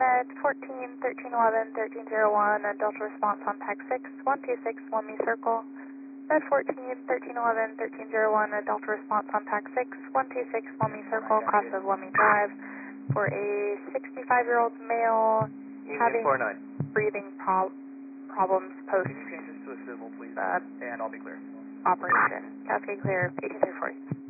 Med 14, 1311, 1301, Delta response on TAC 6, 126, Lummi Circle. Med 14, 1311, 1301, Delta response on TAC 6, 126, Lummi Circle, cross of Lummi Drive, for a 65-year-old male having breathing problems post. Can you change this to a civil, please? And I'll be clear. Operation. Cascade clear, 1840.